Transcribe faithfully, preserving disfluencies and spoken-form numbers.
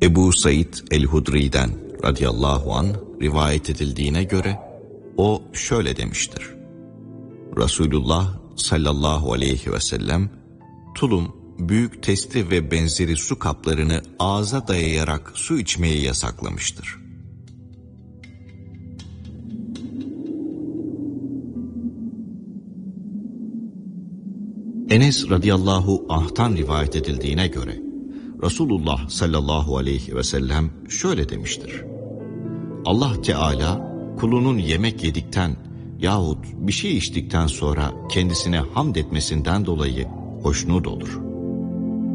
Ebu Said el-Hudri'den radıyallahu anh rivayet edildiğine göre o şöyle demiştir. Resulullah sallallahu aleyhi ve sellem tulum, büyük testi ve benzeri su kaplarını ağza dayayarak su içmeyi yasaklamıştır. Enes radıyallahu anh'tan rivayet edildiğine göre Resulullah sallallahu aleyhi ve sellem şöyle demiştir. Allah Teala kulunun yemek yedikten yahut bir şey içtikten sonra kendisine hamd etmesinden dolayı hoşnut olur.